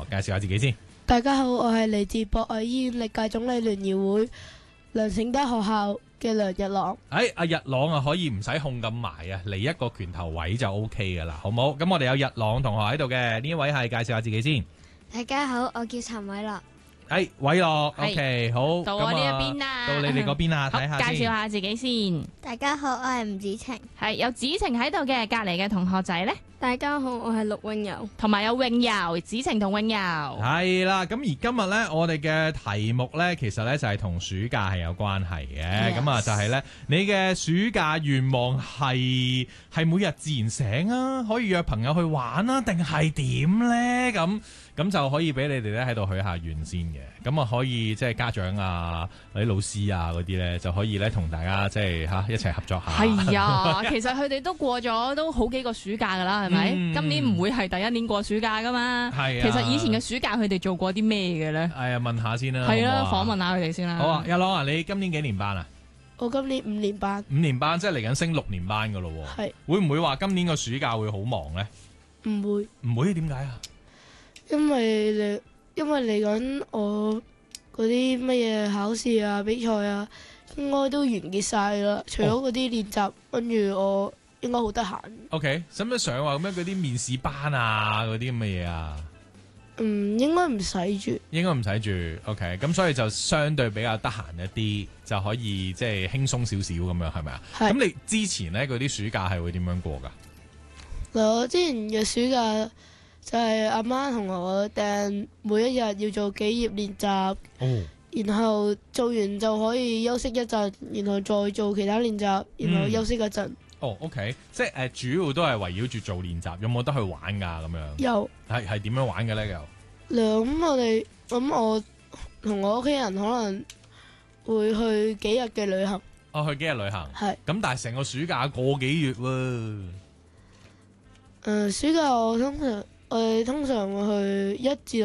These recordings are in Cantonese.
介紹下自己先。 大家好，我係嚟自博愛醫院歷屆總理聯誼會梁醒德學校嘅梁日朗。 阿日朗啊，可以唔使控咁埋啊，嚟一個拳頭位就 O K 噶啦，好冇？咁我哋有日朗同學喺度嘅，呢一位係介紹下自己先。 大家好，我叫陳偉樂。 偉樂 ，OK， 好， 到我呢一邊啦， 到你哋嗰邊啦，睇下先。 介紹下自己先。 大家好，我係吳子晴。 係有子晴喺度嘅，隔離嘅同學仔呢， 大家好，我係陸詠柔。 同埋有詠柔，子晴同詠柔。 係啦，咁而今日呢，我哋嘅題目呢，其實呢就係同暑假係有關係嘅。咁啊，就係呢，你嘅暑假願望係每日自然醒啊，可以約朋友去玩啊，定係點呢？咁就可以俾你哋咧喺度許下願先嘅，咁啊可以即係家長啊、或者老師啊嗰啲咧，就可以咧同大家即係一齊合作下。 係啊，其實佢哋都過咗都好幾個暑假噶啦，係咪？今年唔會係第一年過暑假噶嘛。係啊。其實以前嘅暑假佢哋做過啲咩嘅咧？ 係啊，問下先啦。 係啦，訪問下佢哋先啦。 好啊，日朗啊，你今年幾年班啊？ 我今年5年班。 5年班即係嚟緊升6年班噶咯喎。係。會唔會話今年個暑假會好忙咧？ 唔會。唔會？點解啊？ 因為嚟緊我嗰啲乜嘢考試啊、比賽啊，應該都完結晒啦。除咗嗰啲練習，跟住我應該好得閒。 OK， 使唔使上話咁樣嗰啲面試班啊，嗰啲咁嘅嘢啊？ 應該唔使住。應該唔使住。OK， 咁所以就相對比較得閒一啲，就可以即係輕鬆少少咁樣，係咪啊？係。咁你之前咧嗰啲暑假係會點樣過㗎？ 我之前嘅暑假就係阿媽同我訂每一日要做幾頁練習，然後做完就可以休息一陣，然後再做其他練習，然後休息一陣。 OK， 即係主要都係圍繞住做練習，有冇得去玩㗎咁樣？ 有。係點樣玩嘅咧？又咁我同我屋企人可能會去幾日嘅旅行。 去幾日旅行？係。咁但係成個暑假個幾月喎？ 暑假我哋通常會去1至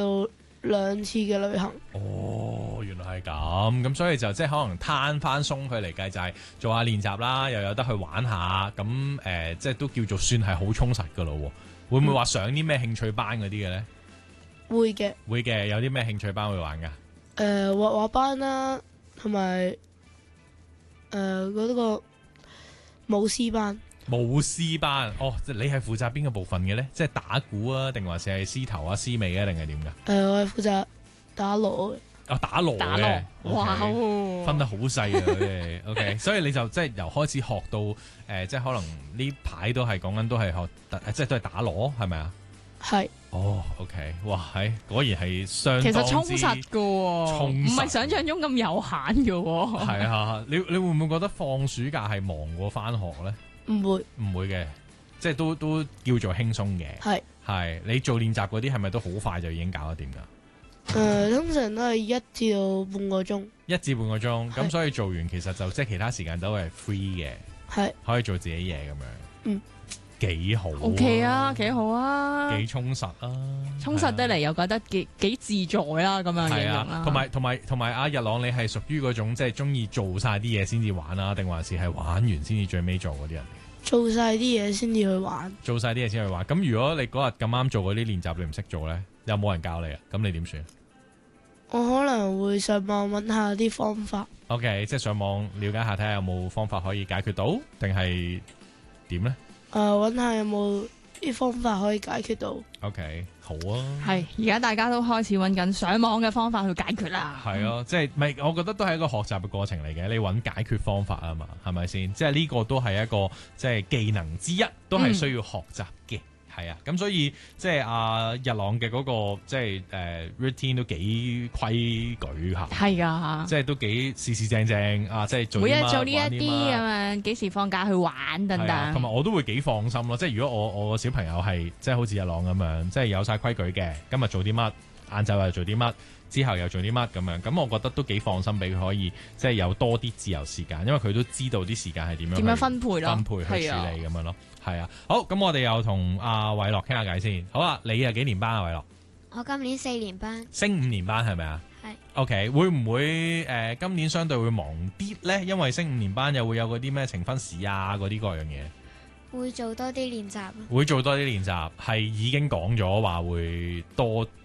2次嘅旅行。 原來係咁，咁所以就即係可能攤翻鬆佢嚟計，就係做下練習啦，又有得去玩下，咁即係都叫做算係好充實噶咯喎。會唔會話上啲咩興趣班嗰啲嘅咧？會嘅，有啲咩興趣班會玩噶？ 畫畫班啦，同埋嗰個舞獅班。 舞獅班你係負責邊個部分嘅咧？即係打鼓啊，定還是係獅頭啊、獅尾啊，定係點噶？我係負責打鑼嘅。 打鑼嘅， 哇， 分得好細啊！OK， 所以你就即係由開始學到即係可能呢排都係講緊都係學，即係都係打鑼，係咪啊？係。OK， 哇，果然係相當之， 其實充實噶，唔係想象中咁有閒噶。 係啊，你會唔會覺得放暑假係忙過翻學咧？唔會嘅，即係都叫做輕鬆嘅。係你做練習嗰啲係咪都好快就已經搞得掂噶？ 通常都係1至半個鐘。1至半個鐘， 咁所以做完其實就即係其他時間都係 free 嘅，可以做自己嘢咁樣。幾好。 OK 啊，幾好啊， 幾充實啊， 充實得嚟又覺得幾自在啦，咁樣形容啦。 同埋阿日朗，你係屬於嗰種即係中意做晒啲嘢先至玩啊，定還是係玩完先至最尾做嗰啲人？ 做晒啲嘢先至去玩。做晒啲嘢先去玩。 咁如果你嗰日咁啱做嗰啲練習，你唔識做咧，有冇人教你啊？咁你點算？ 我可能會上網揾下啲方法。 OK， 即係上網了解下，睇下有冇方法可以解決到，定係點咧？ 揾下有冇啲方法可以解決到。 OK， 好啊。 係，而家大家都開始揾緊上網嘅方法去解決啦。 係啊，即係我覺得都係一個學習嘅過程嚟嘅。你揾解決方法啊嘛，係咪先？即係呢個都係一個即係技能之一，都係需要學習嘅。係啊，咁所以即係日朗嘅嗰個即係routine 都幾規矩下，係噶，即係都幾四正啊！即係做每日做呢一啲咁樣， 幾時放假去玩等等。 同埋我都會幾放心咯，即係如果我個小朋友係即係好似日朗咁樣，即係有晒規矩嘅，今日做啲乜，晏晝又做啲乜，之後又做啲乜咁樣，咁我覺得都幾放心俾佢可以即係有多啲自由時間，因為佢都知道啲時間係點樣分配咯， 去處理咁樣咯。係啊，好，咁我哋又同阿偉樂傾下偈先。好啊，你係幾年班啊，偉樂？ 我今年4年班， 升5年班係咪啊？ 係。 OK， 會唔會今年相對會忙啲咧？因為升5年班又會有嗰啲咩呈分試啊，嗰啲各樣嘢。 會做多啲練習。 會做多啲練習，係已經講咗話會多